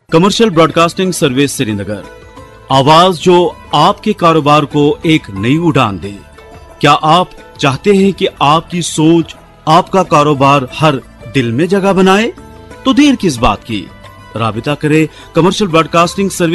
Commercial broadcasting service Srinagar, आवाज जो आपके कारोबार को एक नई उड़ान दे। क्या आप चाहते हैं कि आपकी सोच आपका कारोबार हर दिल में जगह बनाए? तो देर किस बात की, राबिता करें कमर्शियल ब्रॉडकास्टिंग सर्विस